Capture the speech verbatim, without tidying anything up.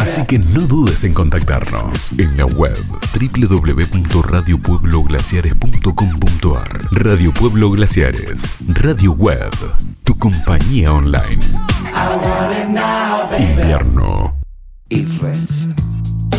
Así que no dudes en contactarnos en la web doble u doble u doble u punto radio pueblo glaciares punto com punto a r. Radio Pueblo Glaciares, Radio Web, tu compañía online.